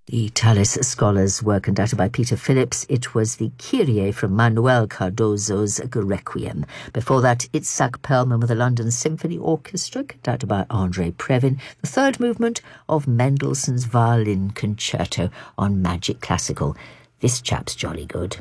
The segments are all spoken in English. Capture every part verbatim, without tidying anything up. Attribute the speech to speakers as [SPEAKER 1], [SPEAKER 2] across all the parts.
[SPEAKER 1] The Tallis Scholars were conducted by Peter Phillips. It was the Kyrie from Manuel Cardozo's Requiem. Before that, Itzhak Perlman with the London Symphony Orchestra, conducted by Andrei Previn. The third movement of Mendelssohn's Violin Concerto on Magic Classical. This chap's jolly good.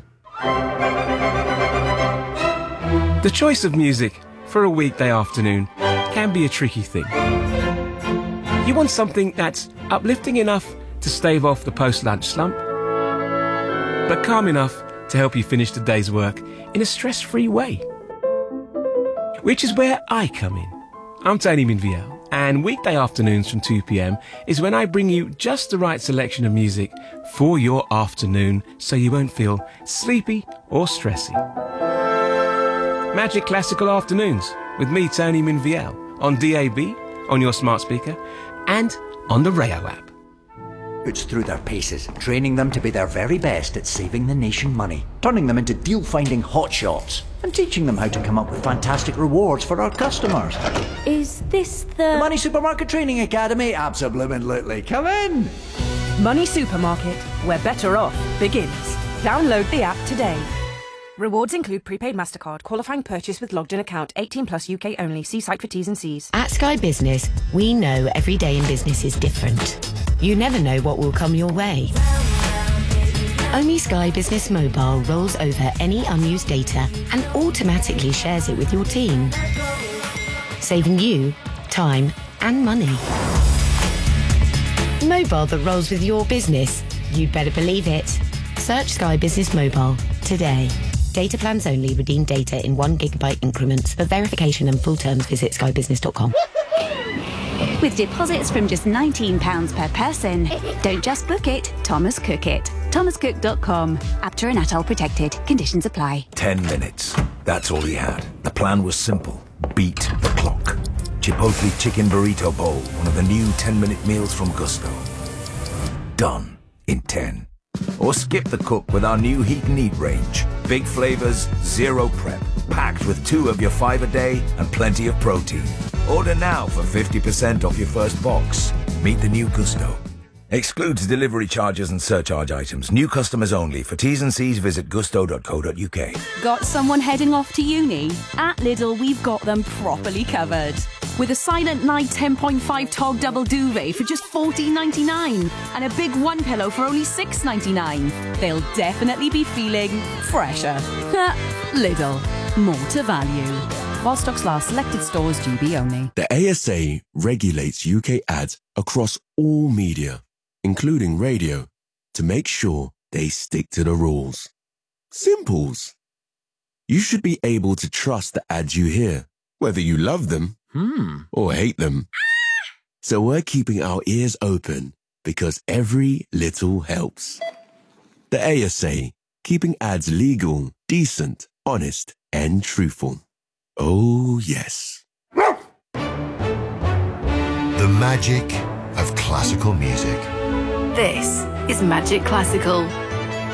[SPEAKER 2] The choice of music for a weekday afternoon can be a tricky thing. You want something that's uplifting enough to stave off the post-lunch slump, but calm enough to help you finish the day's work in a stress-free way. Which is where I come in. I'm Tony Minviel, and weekday afternoons from two p.m. is when I bring you just the right selection of music for your afternoon so you won't feel sleepy or stressy. Magic Classical Afternoons with me, Tony Minviel, on D A B, on your smart speaker, and on the Rayo app.
[SPEAKER 3] Puts through their paces, training them to be their very best at saving the nation money, turning them into deal-finding hotshots, and teaching them how to come up with fantastic rewards for our customers.
[SPEAKER 4] Is this the...
[SPEAKER 3] The Money Supermarket Training Academy? Absolutely. Come in!
[SPEAKER 5] Money Supermarket, where better off begins. Download the app today. Rewards include prepaid MasterCard, qualifying purchase with logged-in account, eighteen plus U K only. See site for T's and C's.
[SPEAKER 6] At Sky Business, we know every day in business is different. You never know what will come your way. Only Sky Business Mobile rolls over any unused data and automatically shares it with your team, saving you time and money. Mobile that rolls with your business. You'd better believe it. Search Sky Business Mobile today. Data plans only. Redeem data in one gigabyte increments. For verification and full terms, visit sky business dot com.
[SPEAKER 4] With deposits from just nineteen pounds per person. Don't just book it, Thomas Cook it. thomas cook dot com. Apter and Atoll protected. Conditions apply.
[SPEAKER 7] Ten minutes. That's all he had. The plan was simple. Beat the clock. Chipotle Chicken Burrito Bowl. One of the new ten-minute meals from Gusto. Done in ten. Or skip the cook with our new Heat and Eat range. Big flavors, zero prep. Packed with two of your five a day and plenty of protein. Order now for fifty percent off your first box. Meet the new Gusto. Excludes delivery charges and surcharge items. New customers only. For T's and C's, visit gusto dot co dot uk.
[SPEAKER 8] Got someone heading off to uni? At Lidl, we've got them properly covered. With a Silent Night ten point five Tog double duvet for just fourteen ninety-nine and a big one pillow for only six ninety-nine. They'll definitely be feeling fresher. Lidl, more to value. While stocks last, selected stores G B only.
[SPEAKER 9] The A S A regulates U K ads across all media, including radio, to make sure they stick to the rules. Simples. You should be able to trust the ads you hear, whether you love them hmm. or hate them. So we're keeping our ears open because every little helps. The A S A, keeping ads legal, decent, honest, and truthful. Oh, yes.
[SPEAKER 10] The magic of classical music.
[SPEAKER 11] This is Magic Classical.